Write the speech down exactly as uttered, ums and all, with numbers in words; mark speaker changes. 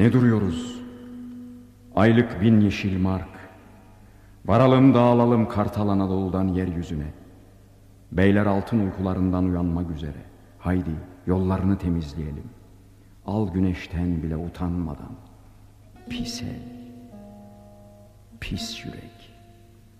Speaker 1: Ne duruyoruz? Aylık bin yeşil mark. Varalım dağılalım Kartal Anadolu'dan yeryüzüne. Beyler altın uykularından uyanmak üzere. Haydi yollarını temizleyelim. Al güneşten bile utanmadan. Pis el, pis yürek.